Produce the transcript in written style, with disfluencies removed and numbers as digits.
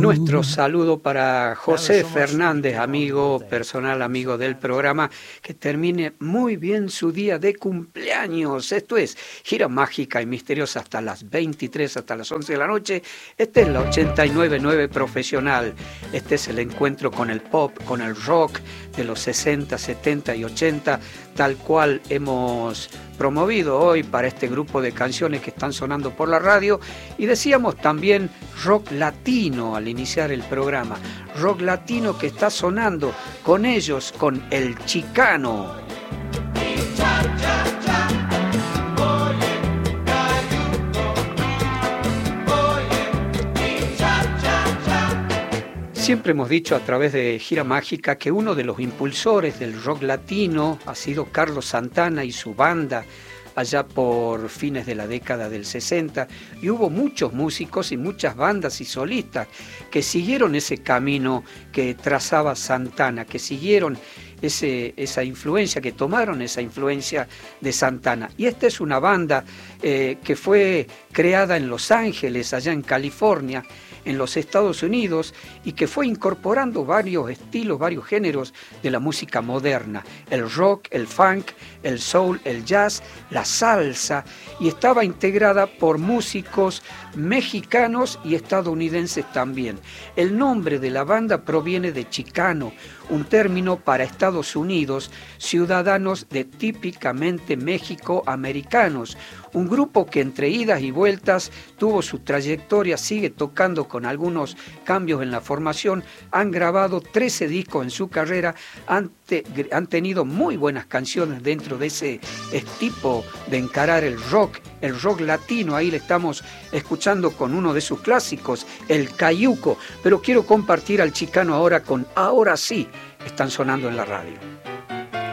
Nuestro saludo para José Fernández, amigo personal, amigo del programa, que termine muy bien su día de cumpleaños. Esto es Gira Mágica y Misteriosa hasta las 23, hasta las 11 de la noche. Este es la 89.9 Profesional. Este es el encuentro con el pop, con el rock de los 60, 70 y 80, tal cual hemos promovido hoy para este grupo de canciones que están sonando por la radio. Y decíamos también rock latino al iniciar el programa, rock latino que está sonando con ellos, con El Chicano. Siempre hemos dicho a través de Gira Mágica que uno de los impulsores del rock latino ha sido Carlos Santana y su banda allá por fines de la década del 60, y hubo muchos músicos y muchas bandas y solistas que siguieron ese camino que trazaba Santana, que siguieron esa influencia, que tomaron esa influencia de Santana. Y esta es una banda que fue creada en Los Ángeles, allá en California, en los Estados Unidos, y que fue incorporando varios estilos, varios géneros de la música moderna, el rock, el funk, el soul, el jazz, la salsa, y estaba integrada por músicos mexicanos y estadounidenses también. El nombre de la banda proviene de chicano, un término para Estados Unidos, ciudadanos de típicamente México-americanos, un grupo que entre idas y vueltas tuvo su trayectoria, sigue tocando con algunos cambios en la formación, han grabado 13 discos en su carrera, han tenido muy buenas canciones dentro de ese tipo de encarar el rock latino. Ahí le estamos escuchando con uno de sus clásicos, El Cayuco, pero quiero compartir al chicano ahora con Ahora Sí, están sonando en la radio.